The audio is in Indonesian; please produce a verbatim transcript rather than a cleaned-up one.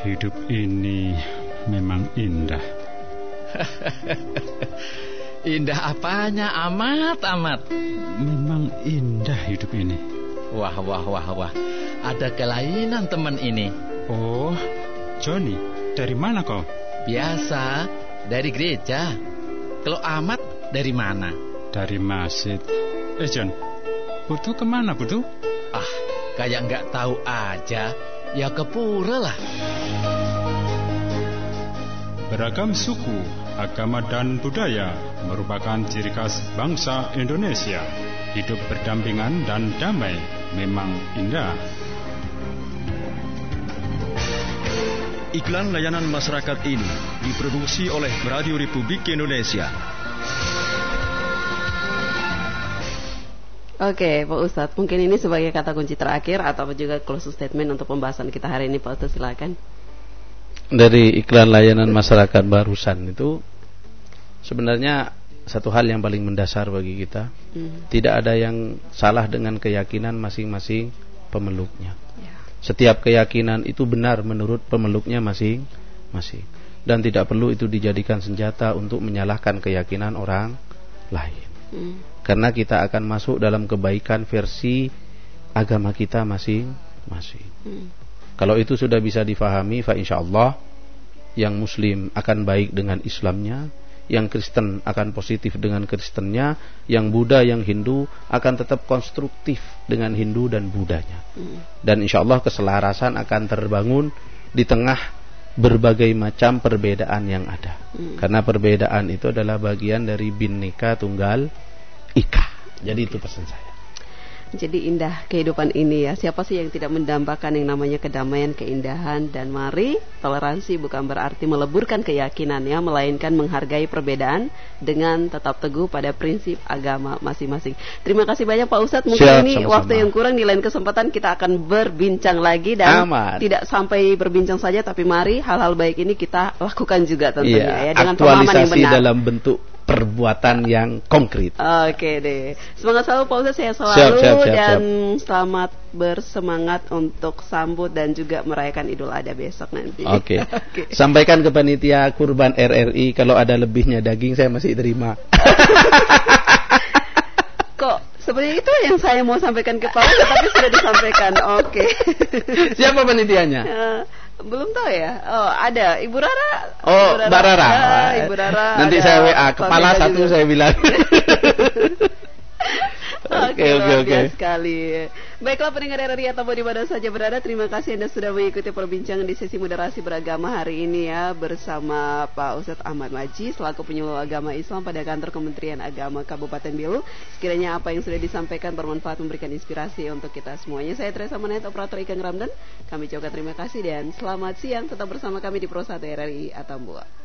Hidup ini memang indah. Indah apanya? Amat-amat. Memang indah hidup ini. Wah, wah, wah, wah. Ada kelainan teman ini. Oh, Johnny, dari mana kau? Biasa, dari gereja. Kalau amat, dari mana? Dari masjid. Eh, John, Putu kemana, Putu? Ah, kayak nggak tahu aja. Ya ke pura lah. Beragam suku, agama dan budaya merupakan ciri khas bangsa Indonesia. Hidup berdampingan dan damai memang indah. Iklan layanan masyarakat ini diproduksi oleh Radio Republik Indonesia. Oke, Pak Ustadz, mungkin ini sebagai kata kunci terakhir atau juga closing statement untuk pembahasan kita hari ini, Pak Ustadz, silakan. Dari iklan layanan masyarakat barusan itu sebenarnya satu hal yang paling mendasar bagi kita. Hmm. Tidak ada yang salah dengan keyakinan masing-masing pemeluknya. Ya. Setiap keyakinan itu benar menurut pemeluknya masing-masing. Dan tidak perlu itu dijadikan senjata untuk menyalahkan keyakinan orang lain. Hmm. Karena kita akan masuk dalam kebaikan versi agama kita masing-masing. Hmm. Kalau itu sudah bisa difahami, fa insyaallah yang Muslim akan baik dengan Islamnya, yang Kristen akan positif dengan Kristennya, yang Buddha, yang Hindu akan tetap konstruktif dengan Hindu dan Buddhanya. Hmm. Dan insyaallah keselarasan akan terbangun di tengah berbagai macam perbedaan yang ada. Hmm. Karena perbedaan itu adalah bagian dari Bhinneka Tunggal Ika. Jadi itu pesan saya. Jadi indah kehidupan ini ya. Siapa sih yang tidak mendambakan yang namanya kedamaian, keindahan, dan mari toleransi bukan berarti meleburkan keyakinannya, melainkan menghargai perbedaan dengan tetap teguh pada prinsip agama masing-masing. Terima kasih banyak Pak Ustadz. Mungkin Siap, ini sama-sama. Waktu yang kurang, di lain kesempatan kita akan berbincang lagi dan Aman. Tidak sampai berbincang saja, tapi mari hal-hal baik ini kita lakukan juga tentunya ya, ya dengan pemahaman yang benar. Dalam bentuk perbuatan yang konkret. Oke deh. Semangat selalu Pak Ustadz, saya selalu siap, siap, siap, dan siap. Selamat bersemangat untuk sambut dan juga merayakan Idul Adha besok nanti. Oke. Okay. Sampaikan ke panitia kurban R R I kalau ada lebihnya daging saya masih terima. Kok sebenarnya itu yang saya mau sampaikan ke Pak Ustadz, tapi sudah disampaikan. Oke. Okay. Siapa panitianya? Uh, Belum tahu ya. Oh, ada Ibu Rara. Oh, Mbak Rara. Ya, Ibu Rara. Nanti saya W A kepala satu juga. Saya bilang. Oke, oke, oke. Sekali. Baiklah pendengar R R I atau di mana saja berada, terima kasih Anda sudah mengikuti perbincangan di sesi moderasi beragama hari ini ya bersama Pak Ustadz Ahmad Maji selaku penyuluh agama Islam pada kantor Kementerian Agama Kabupaten Belu. Sekiranya apa yang sudah disampaikan bermanfaat, memberikan inspirasi untuk kita semuanya. Saya Teresa Manet, operator Ikang Ramdan. Kami ucapkan terima kasih dan selamat siang. Tetap bersama kami di Pro satu R R I Atambua.